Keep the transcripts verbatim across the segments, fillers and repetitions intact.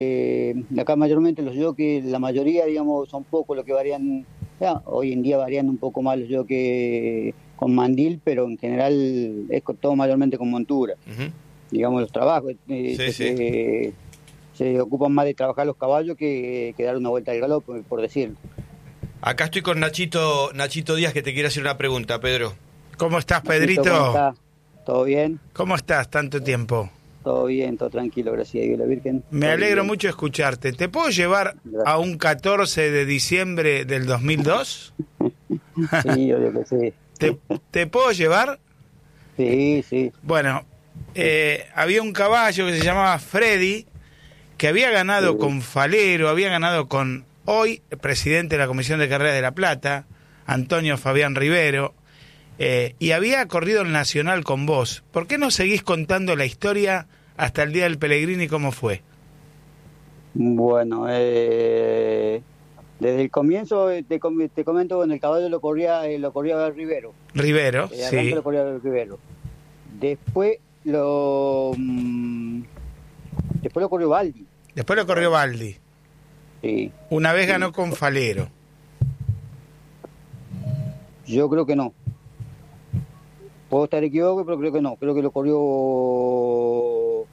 Eh, acá mayormente los jockeys, la mayoría, digamos, son pocos los que varían. Ya, hoy en día varían un poco más los jockeys con mandil, pero en general es con- todo mayormente con montura. Uh-huh. Digamos, los trabajos eh, Sí, se, sí. se- se ocupan más de trabajar los caballos que, que dar una vuelta al galope, por decirlo. Acá estoy con Nachito, Nachito Díaz, que te quiere hacer una pregunta, Pedro. ¿Cómo estás, Nachito, ¿cómo Pedrito? está? ¿Todo bien? ¿Cómo estás? Tanto tiempo. Todo bien, todo tranquilo, gracias a Dios, la Virgen. Me Todo alegro bien. mucho escucharte. ¿Te puedo llevar Gracias. a un catorce de diciembre del dos mil dos? Sí, obvio que sí. ¿Te, te puedo llevar? Sí, sí. Bueno, eh, había un caballo que se llamaba Freddy, que había ganado Sí. con Falero, había ganado con hoy el presidente de la Comisión de Carreras de La Plata, Antonio Fabián Rivero, eh, y había corrido el Nacional con vos. ¿Por qué no seguís contando la historia hasta el día del Pellegrini? ¿Cómo fue? Bueno, eh, desde el comienzo eh, te, com- te comento, bueno, el caballo lo corría, eh, lo corría Rivero. Rivero, El arranque sí. lo corría Rivero. Después lo mm, después lo corrió Baldi. Después lo corrió Baldi. Sí. Una vez Sí. ganó con Falero. Yo creo que no. Puedo estar equivocado, pero creo que no. Creo que lo corrió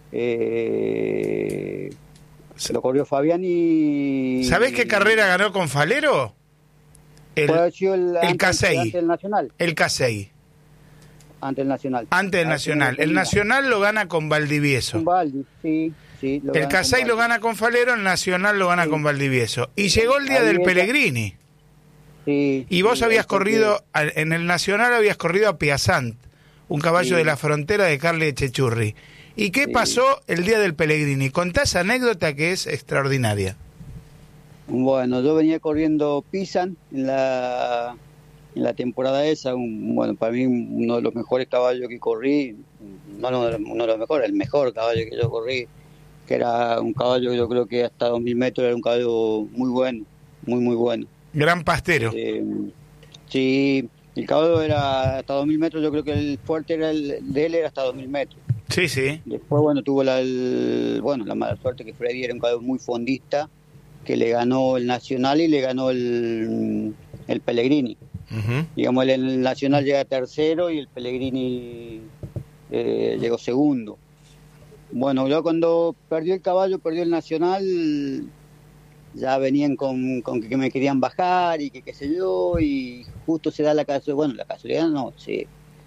eh, lo corrió Fabián y... ¿Sabés qué carrera ganó con Falero? El, Puede haber sido el, el antes, K seis. antes del Nacional. El K seis. Antes del Nacional. Antes del Ah, Nacional. sí, El Nacional lo gana con Valdivieso. Con Baldi, sí. sí lo El gana K con seis lo Baldi. gana con Falero, el Nacional lo gana Sí. con Valdivieso. Y llegó el día Ahí del ella- Pellegrini. Sí, Y vos sí, habías ahí fue corrido, al- en el Nacional habías corrido a Piazzant, un caballo Sí. de la frontera de Carle Echechurri. ¿Y qué Sí. pasó el día del Pellegrini? Contá esa anécdota que es extraordinaria. que- Bueno, yo venía corriendo Pisan en la, en la temporada esa. Un, bueno, para mí uno de los mejores caballos que corrí. No uno de los, uno de los mejores, el mejor caballo que yo corrí. Que era un caballo que yo creo que hasta dos mil metros era un caballo muy bueno. Muy, muy bueno. Gran pastero. Eh, sí, el caballo era hasta dos mil metros. Yo creo que el fuerte era el, de él era hasta dos mil metros. Sí, sí. Después, bueno, tuvo la, el- bueno, la mala suerte que Freddy era un caballo muy fondista, que le ganó el Nacional y le ganó el, el Pellegrini. Uh-huh. Digamos, el, el Nacional llega tercero y el Pellegrini eh, llegó segundo. Bueno, yo cuando perdió el caballo, perdió el Nacional, ya venían con, con que me querían bajar y que qué sé yo, y justo se da la casualidad, bueno, la casualidad no, se,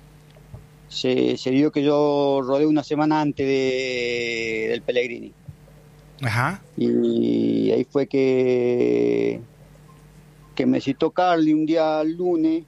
se, se dio que yo rodé una semana antes de, del Pellegrini. Ajá. Y ahí fue que, que me citó Carly un día lunes,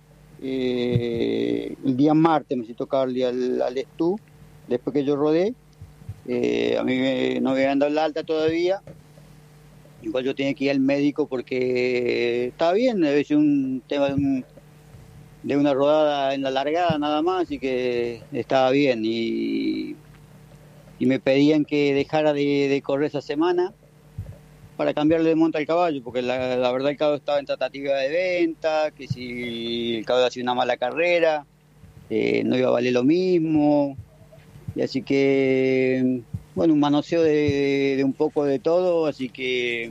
eh, el día martes me citó Carly al, al Estú, después que yo rodé. Eh, a mí me- no me habían dado la alta todavía, igual yo tenía que ir al médico porque estaba bien, debe ser un tema de, un- de una rodada en la largada nada más, así que estaba bien. Y, y me pedían que dejara de, de correr esa semana para cambiarle de monta al caballo, porque la, la verdad el caballo estaba en tratativa de venta, que si el caballo hacía una mala carrera, eh, no iba a valer lo mismo. Y así que, bueno, un manoseo de, de un poco de todo, así que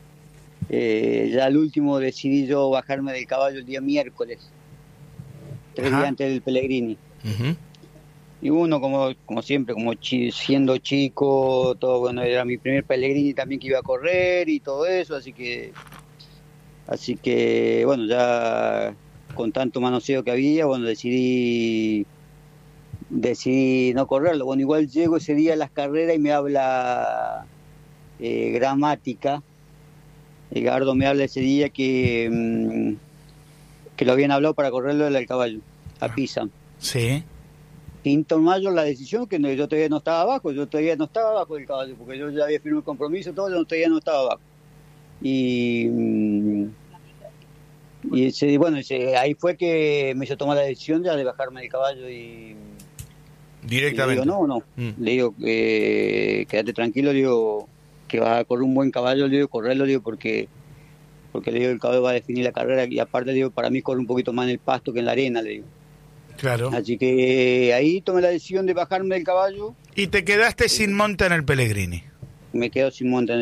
eh, ya al último decidí yo bajarme del caballo el día miércoles, tres Ajá. días antes del Pellegrini. Uh-huh. Y uno, como, como siempre, como chi- siendo chico, todo, bueno, era mi primer Pellegrini también que iba a correr y todo eso, así que, así que, bueno, ya con tanto manoseo que había, bueno, decidí decidí no correrlo. Bueno, igual llego ese día a las carreras y me habla eh, Gramática. Edgardo me habla ese día que, mm, que lo habían hablado para correrlo al caballo, a Pisa. Sí. Pinton Mayor la decisión que no, yo todavía no estaba abajo, yo todavía no estaba abajo del caballo, porque yo ya había firmado el compromiso, todo, yo todavía no estaba abajo. Y, mm, y ese, bueno, ese, ahí fue que me hizo tomar la decisión ya de bajarme del caballo y... Directamente. Le digo, no, no. Mm. Le digo, eh, quédate tranquilo, le digo, que va a correr un buen caballo, le digo, correrlo, le digo, porque, porque le digo, el caballo va a definir la carrera y aparte, le digo, para mí corre un poquito más en el pasto que en la arena, le digo. Claro. Así que ahí tomé la decisión de bajarme del caballo. Y te quedaste sin monta en el Pellegrini. me quedo sin monta